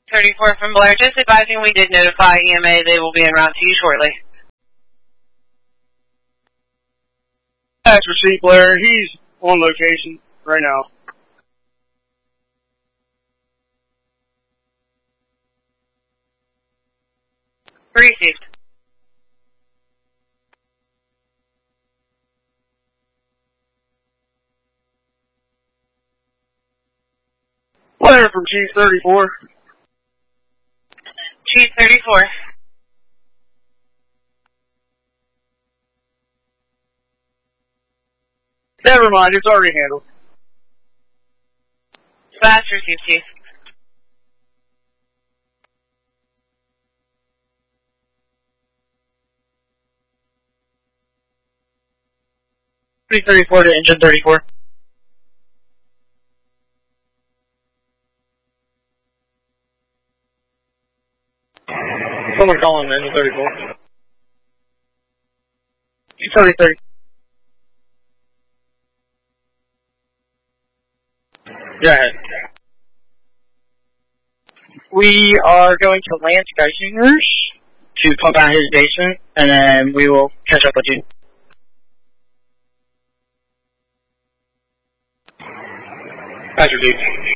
34 from Blair. Just advising we did notify EMA. They will be en route to you shortly. That's receipt, Blair. He's on location right now. Received. Blair from Chief 34. Chief 34. Never mind, it's already handled. Fast received, Chief. Chief 34 to Engine 34. Someone calling Engine 34. Chief 30. Go ahead. We are going to Lance Geisinger's to pump out his basement, and then we will catch up with you. Roger, dude.